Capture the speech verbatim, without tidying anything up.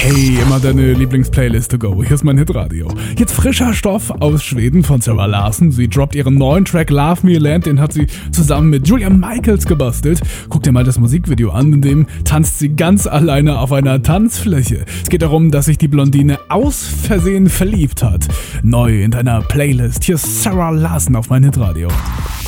Hey, immer deine Lieblingsplaylist to go. Hier ist mein Hitradio. Jetzt frischer Stoff aus Schweden von Zara Larsson. Sie droppt ihren neuen Track Love Me Land. Den hat sie zusammen mit Julia Michaels gebastelt. Guck dir mal das Musikvideo an. In dem tanzt sie ganz alleine auf einer Tanzfläche. Es geht darum, dass sich die Blondine aus Versehen verliebt hat. Neu in deiner Playlist. Hier ist Zara Larsson auf mein Hitradio.